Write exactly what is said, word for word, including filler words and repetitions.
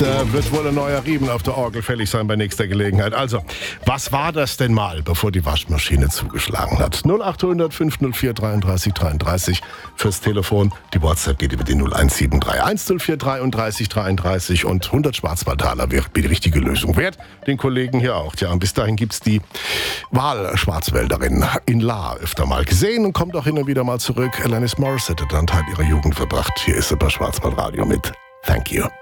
Da wird wohl ein neuer Riemen auf der Orgel fällig sein bei nächster Gelegenheit. Also, was war das denn mal, bevor die Waschmaschine zugeschlagen hat? null acht hundert fünf null vier dreiunddreißig dreiunddreißig fürs Telefon. Die WhatsApp geht über die null eins sieben drei eins null vier dreiunddreißig dreiunddreißig und hundert Schwarzwaldtaler wäre die richtige Lösung wert. Den Kollegen hier auch. Ja, und bis dahin gibt's die Wahl-Schwarzwälderin in La öfter mal gesehen und kommt auch hin und wieder mal zurück. Alanis Morissette hat einen Teil ihrer Jugend verbracht. Hier ist sie bei Schwarzwaldradio mit Thank You.